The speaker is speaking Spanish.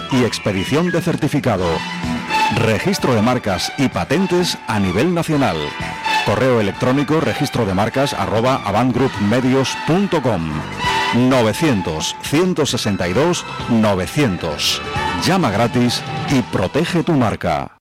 y expedición de certificado. Registro de marcas y patentes a nivel nacional. Correo electrónico registrodemarcas@avantgroupmedios.com. 900-162-900. Llama gratis y protege tu marca.